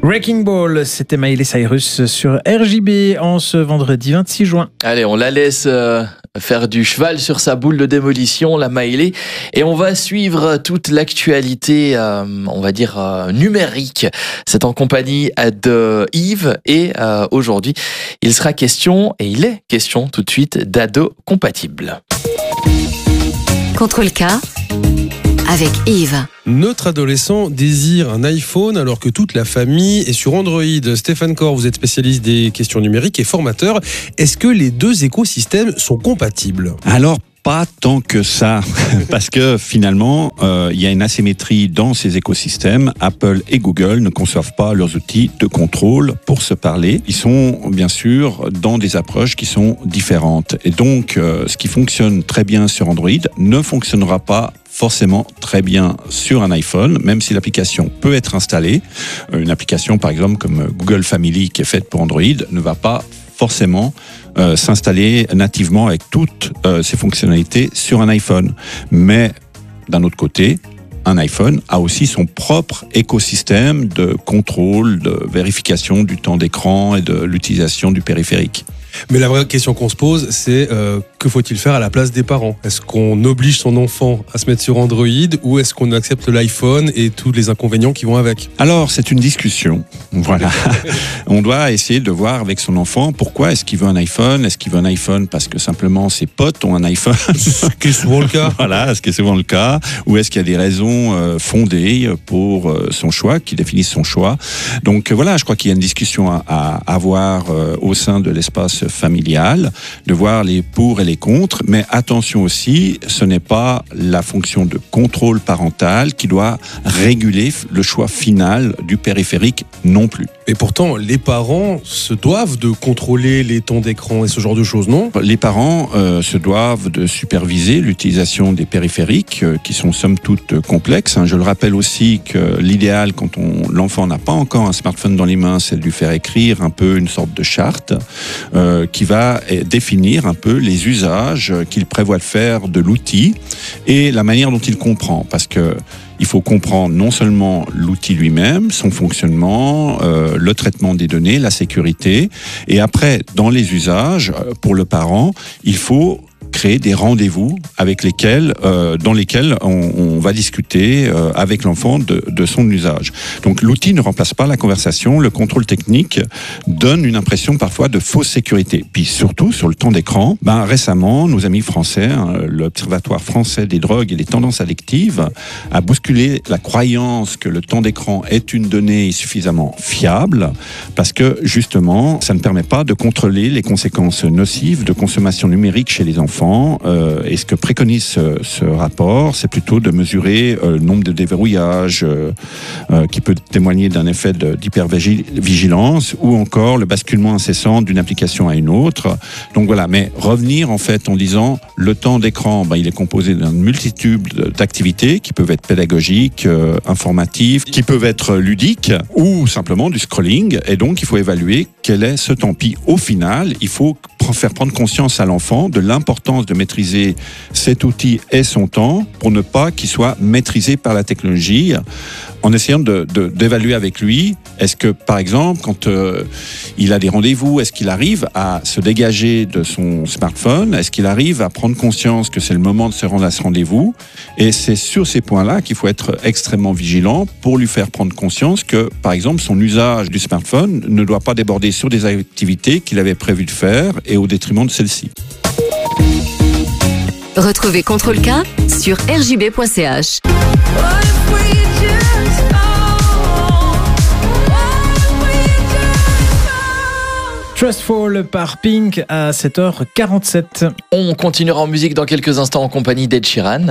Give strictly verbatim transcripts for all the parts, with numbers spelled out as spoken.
Wrecking Ball, c'était Miley Cyrus sur R J B en ce vendredi vingt-six juin. Allez, on la laisse euh, faire du cheval sur sa boule de démolition, la Miley, et on va suivre toute l'actualité, euh, on va dire, euh, numérique. C'est en compagnie de Yves, et euh, aujourd'hui, il sera question, et il est question tout de suite, d'ados compatibles. Contrôle K avec Yves. Notre adolescent désire un iPhone alors que toute la famille est sur Android. Stéphane Corr, vous êtes spécialiste des questions numériques et formateur. Est-ce que les deux écosystèmes sont compatibles ? Alors, pas tant que ça, parce que finalement, euh, il y a une asymétrie dans ces écosystèmes. Apple et Google ne conçoivent pas leurs outils de contrôle pour se parler. Ils sont bien sûr dans des approches qui sont différentes. Et donc, euh, ce qui fonctionne très bien sur Android ne fonctionnera pas forcément très bien sur un iPhone, même si l'application peut être installée. Une application, par exemple, comme Google Family, qui est faite pour Android, ne va pas forcément euh, s'installer nativement avec toutes euh, ses fonctionnalités sur un iPhone. Mais d'un autre côté, un iPhone a aussi son propre écosystème de contrôle, de vérification du temps d'écran et de l'utilisation du périphérique. Mais la vraie question qu'on se pose, c'est euh, que faut-il faire à la place des parents ? Est-ce qu'on oblige son enfant à se mettre sur Android ou est-ce qu'on accepte l'iPhone et tous les inconvénients qui vont avec ? Alors, c'est une discussion. Voilà. On doit essayer de voir avec son enfant pourquoi est-ce qu'il veut un iPhone ? Est-ce qu'il veut un iPhone parce que simplement ses potes ont un iPhone ? Ce qui est souvent le cas. Voilà, ce qui est souvent le cas. Ou est-ce qu'il y a des raisons euh, fondées pour euh, son choix, qui définissent son choix ? Donc euh, voilà, je crois qu'il y a une discussion à, à avoir euh, au sein de l'espace familial, de voir les pour et les contre, mais attention aussi, ce n'est pas la fonction de contrôle parental qui doit réguler le choix final du périphérique non plus. Et pourtant, les parents se doivent de contrôler les temps d'écran et ce genre de choses, non ? Les parents euh, se doivent de superviser l'utilisation des périphériques euh, qui sont somme toute complexes. Hein. Je le rappelle aussi que l'idéal, quand on, l'enfant n'a pas encore un smartphone dans les mains, c'est de lui faire écrire un peu une sorte de charte euh, qui va définir un peu les usages qu'il prévoit de faire de l'outil et la manière dont il comprend. Parce que il faut comprendre non seulement l'outil lui-même, son fonctionnement, euh, le traitement des données, la sécurité. Et après, dans les usages, pour le parent, il faut créer des rendez-vous avec lesquels, euh, dans lesquels on, on va discuter euh, avec l'enfant de, de son usage. Donc l'outil ne remplace pas la conversation, le contrôle technique donne une impression parfois de fausse sécurité. Puis surtout sur le temps d'écran, ben, récemment, nos amis français, hein, l'Observatoire français des drogues et des tendances addictives, a bousculé la croyance que le temps d'écran est une donnée suffisamment fiable parce que justement, ça ne permet pas de contrôler les conséquences nocives de consommation numérique chez les enfants. Euh, et ce que préconise ce, ce rapport, c'est plutôt de mesurer euh, le nombre de déverrouillages euh, euh, qui peut témoigner d'un effet de, d'hypervigilance ou encore le basculement incessant d'une application à une autre. Donc voilà, mais revenir en fait en disant le temps d'écran, ben, il est composé d'une multitude d'activités qui peuvent être pédagogiques, euh, informatives, qui peuvent être ludiques ou simplement du scrolling. Et donc il faut évaluer quel est ce temps. Puis au final, il faut faire prendre conscience à l'enfant de l'importance de maîtriser cet outil et son temps pour ne pas qu'il soit maîtrisé par la technologie, en essayant de, de, d'évaluer avec lui, est-ce que par exemple quand euh, il a des rendez-vous, est-ce qu'il arrive à se dégager de son smartphone, est-ce qu'il arrive à prendre conscience que c'est le moment de se rendre à ce rendez-vous, et c'est sur ces points-là qu'il faut être extrêmement vigilant pour lui faire prendre conscience que par exemple son usage du smartphone ne doit pas déborder sur des activités qu'il avait prévu de faire et au détriment de celle-ci. Retrouvez Contrôle K sur r j b point c h. Trustful par Pink à sept heures quarante-sept. On continuera en musique dans quelques instants en compagnie d'Ed Sheeran.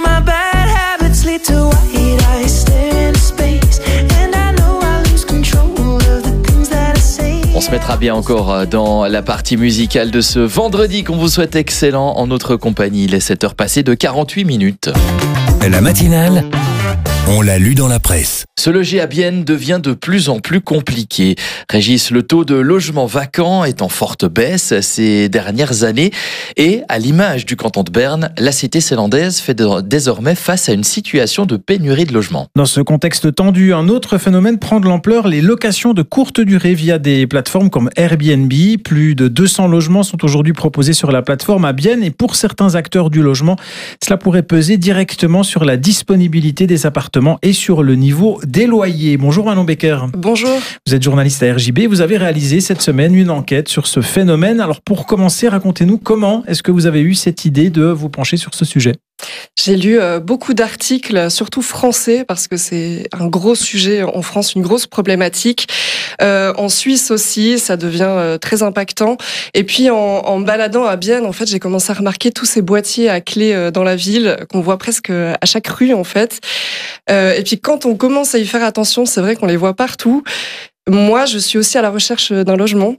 On se mettra bien encore dans la partie musicale de ce vendredi qu'on vous souhaite excellent en notre compagnie. Il est sept heures passées de quarante-huit minutes. La matinale On l'a lu dans la presse. Se loger à Bienne devient de plus en plus compliqué. Régis, le taux de logements vacants est en forte baisse ces dernières années et, à l'image du canton de Berne, la cité sélandaise fait désormais face à une situation de pénurie de logements. Dans ce contexte tendu, un autre phénomène prend de l'ampleur, les locations de courte durée via des plateformes comme Airbnb. Plus de deux cents logements sont aujourd'hui proposés sur la plateforme à Bienne et pour certains acteurs du logement, cela pourrait peser directement sur la disponibilité des appartements et sur le niveau des loyers. Bonjour Manon Becker. Bonjour. Vous êtes journaliste à R J B. Vous avez réalisé cette semaine une enquête sur ce phénomène. Alors pour commencer, racontez-nous comment est-ce que vous avez eu cette idée de vous pencher sur ce sujet ? J'ai lu euh, beaucoup d'articles, surtout français, parce que c'est un gros sujet en France, une grosse problématique. Euh, en Suisse aussi, ça devient euh, très impactant. Et puis en, en me baladant à Bienne, en fait, j'ai commencé à remarquer tous ces boîtiers à clés euh, dans la ville qu'on voit presque à chaque rue, en fait. Euh, et puis quand on commence à y faire attention, c'est vrai qu'on les voit partout. Moi, je suis aussi à la recherche d'un logement.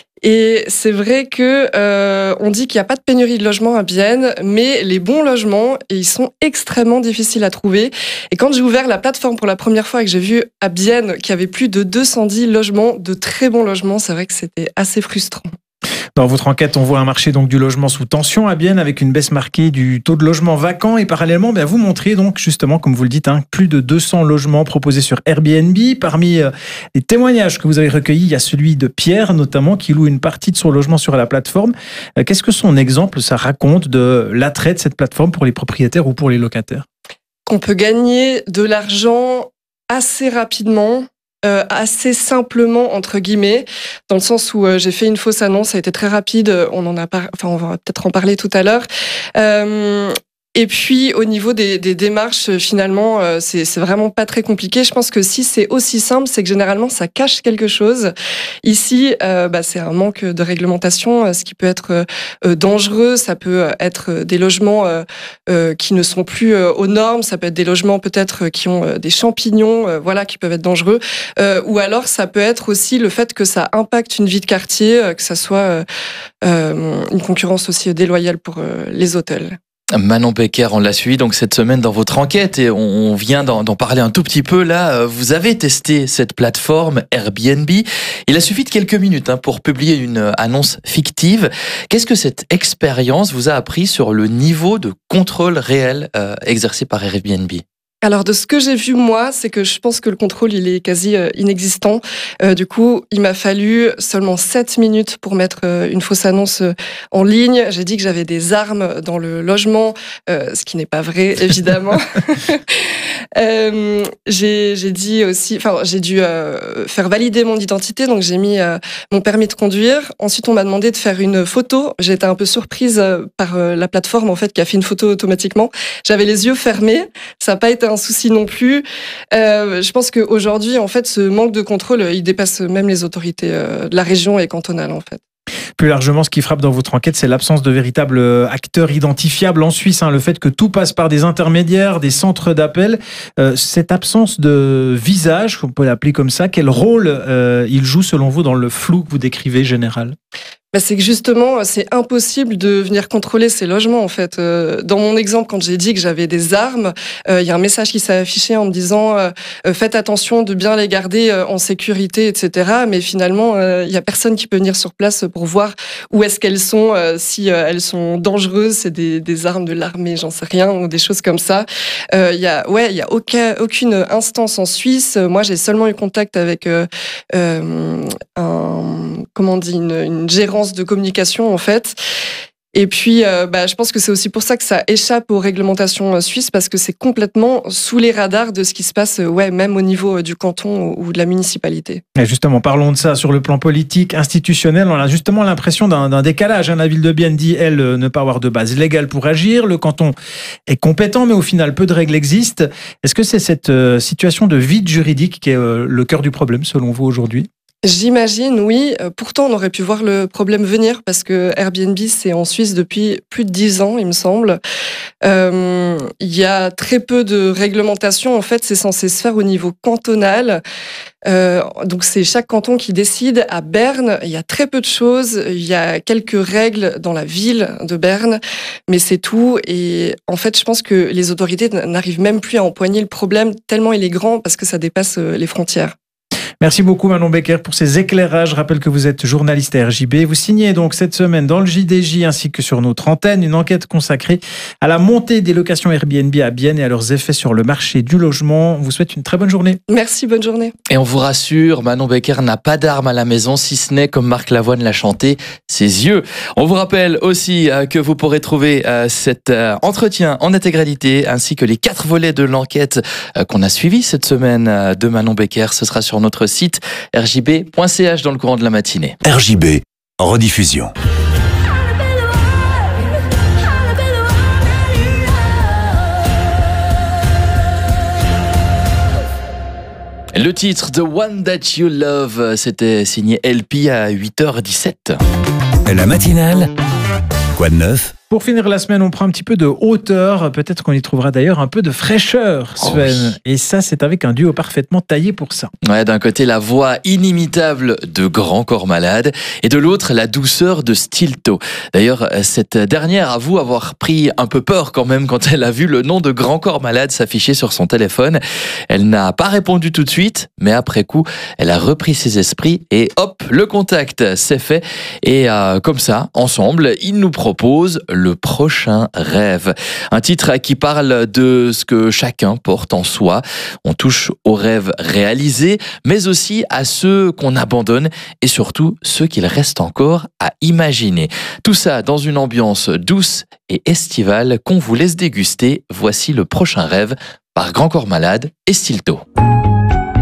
Et c'est vrai que euh, on dit qu'il n'y a pas de pénurie de logements à Bienne, mais les bons logements, ils sont extrêmement difficiles à trouver. Et quand j'ai ouvert la plateforme pour la première fois et que j'ai vu à Bienne qu'il y avait plus de deux cent dix logements, de très bons logements, c'est vrai que c'était assez frustrant. Dans votre enquête, on voit un marché donc du logement sous tension à Bienne avec une baisse marquée du taux de logement vacant et parallèlement, ben, vous montrez donc justement, comme vous le dites, hein, plus de deux cents logements proposés sur Airbnb. Parmi euh, les témoignages que vous avez recueillis, il y a celui de Pierre notamment qui loue une partie de son logement sur la plateforme. Euh, qu'est-ce que son exemple, ça raconte de l'attrait de cette plateforme pour les propriétaires ou pour les locataires ? Qu'on peut gagner de l'argent assez rapidement. Euh, assez simplement entre guillemets, dans le sens où euh, j'ai fait une fausse annonce, ça a été très rapide, on en a par... enfin on va peut-être en parler tout à l'heure. Euh, Et puis au niveau des, des démarches, finalement, euh, c'est, c'est vraiment pas très compliqué. Je pense que si c'est aussi simple, c'est que généralement ça cache quelque chose. Ici, euh, bah, c'est un manque de réglementation, ce qui peut être euh, dangereux. Ça peut être des logements euh, euh, qui ne sont plus euh, aux normes. Ça peut être des logements peut-être qui ont euh, des champignons, euh, voilà, qui peuvent être dangereux. Euh, ou alors ça peut être aussi le fait que ça impacte une vie de quartier, euh, que ça soit euh, euh, une concurrence aussi déloyale pour euh, les hôtels. Manon Becker, on l'a suivi donc cette semaine dans votre enquête et on vient d'en, d'en parler un tout petit peu là. Vous avez testé cette plateforme Airbnb. Il a suffi de quelques minutes hein, pour publier une annonce fictive. Qu'est-ce que cette expérience vous a appris sur le niveau de contrôle réel euh, exercé par Airbnb ? Alors de ce que j'ai vu moi, c'est que je pense que le contrôle il est quasi euh, inexistant. Euh, du coup, il m'a fallu seulement sept minutes pour mettre euh, une fausse annonce euh, en ligne. J'ai dit que j'avais des armes dans le logement, euh, ce qui n'est pas vrai évidemment. euh, j'ai, j'ai dit aussi, enfin j'ai dû euh, faire valider mon identité, donc j'ai mis euh, mon permis de conduire. Ensuite, on m'a demandé de faire une photo. J'ai été un peu surprise euh, par euh, la plateforme en fait qui a fait une photo automatiquement. J'avais les yeux fermés, ça n'a pas été un souci non plus. Euh, je pense qu'aujourd'hui, en fait, ce manque de contrôle, il dépasse même les autorités euh, de la région et cantonale, en fait. Plus largement, ce qui frappe dans votre enquête, c'est l'absence de véritables acteurs identifiables en Suisse. Hein, le fait que tout passe par des intermédiaires, des centres d'appel. Euh, cette absence de visage, on peut l'appeler comme ça, quel rôle euh, il joue selon vous dans le flou que vous décrivez général ? Bah c'est que justement, c'est impossible de venir contrôler ces logements, en fait. Euh, dans mon exemple, quand j'ai dit que j'avais des armes, euh, il y a un message qui s'est affiché en me disant euh, « Faites attention de bien les garder euh, en sécurité, et cetera » Mais finalement, euh, il y a personne qui peut venir sur place pour voir où est-ce qu'elles sont, euh, si euh, elles sont dangereuses, c'est des, des armes de l'armée, j'en sais rien, ou des choses comme ça. Euh, il y a, ouais, il y a aucun, aucune instance en Suisse. Moi, j'ai seulement eu contact avec euh, euh, un, comment on dit, une, une gérante de communication en fait. Et puis, euh, bah, je pense que c'est aussi pour ça que ça échappe aux réglementations suisses parce que c'est complètement sous les radars de ce qui se passe, ouais, même au niveau du canton ou de la municipalité. Et justement, parlons de ça sur le plan politique, institutionnel. On a justement l'impression d'un, d'un décalage. La ville de Bienne dit, elle, ne pas avoir de base légale pour agir. Le canton est compétent, mais au final, peu de règles existent. Est-ce que c'est cette situation de vide juridique qui est le cœur du problème, selon vous, aujourd'hui ? J'imagine, oui. Euh, Pourtant, on aurait pu voir le problème venir parce que Airbnb, c'est en Suisse depuis plus de dix ans, il me semble. Euh, Il y a très peu de réglementation. En fait, c'est censé se faire au niveau cantonal. Euh, donc, c'est chaque canton qui décide. À Berne, il y a très peu de choses. Il y a quelques règles dans la ville de Berne, mais c'est tout. Et en fait, je pense que les autorités n'arrivent même plus à empoigner le problème tellement il est grand parce que ça dépasse les frontières. Merci beaucoup Manon Becker pour ces éclairages. Je rappelle que vous êtes journaliste à R J B. Vous signez donc cette semaine dans le J D J ainsi que sur notre antenne une enquête consacrée à la montée des locations Airbnb à Bienne et à leurs effets sur le marché du logement. On vous souhaite une très bonne journée. Merci, bonne journée. Et on vous rassure, Manon Becker n'a pas d'arme à la maison, si ce n'est, comme Marc Lavoine l'a chanté, ses yeux. On vous rappelle aussi que vous pourrez trouver cet entretien en intégralité ainsi que les quatre volets de l'enquête qu'on a suivi cette semaine de Manon Becker. Ce sera sur notre site r j b point c h dans le courant de la matinée. R J B, rediffusion. Le titre The One That You Love, c'était signé L P à huit heures dix-sept. La matinale, quoi de neuf ? Pour finir la semaine, on prend un petit peu de hauteur. Peut-être qu'on y trouvera d'ailleurs un peu de fraîcheur, Sven. Oh oui. Et ça, c'est avec un duo parfaitement taillé pour ça. Ouais, d'un côté, la voix inimitable de Grand Corps Malade et de l'autre, la douceur de Stilto. D'ailleurs, cette dernière avoue avoir pris un peu peur quand même quand elle a vu le nom de Grand Corps Malade s'afficher sur son téléphone. Elle n'a pas répondu tout de suite, mais après coup, elle a repris ses esprits et hop, le contact s'est fait. Et euh, comme ça, ensemble, ils nous proposent le prochain rêve. Un titre qui parle de ce que chacun porte en soi. On touche aux rêves réalisés, mais aussi à ceux qu'on abandonne et surtout ceux qu'il reste encore à imaginer. Tout ça dans une ambiance douce et estivale qu'on vous laisse déguster. Voici le prochain rêve par Grand Corps Malade et Stilto.